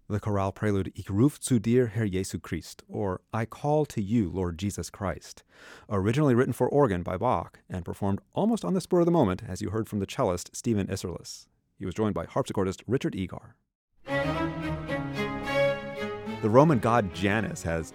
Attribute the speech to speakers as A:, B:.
A: The chorale prelude Ich ruf zu dir, Herr Jesu Christ, or I call to you, Lord Jesus Christ, originally written for organ by Bach and performed almost on the spur of the moment, as you heard from the cellist Stephen Isserlis. He was joined by harpsichordist Richard Egar. The Roman god Janus has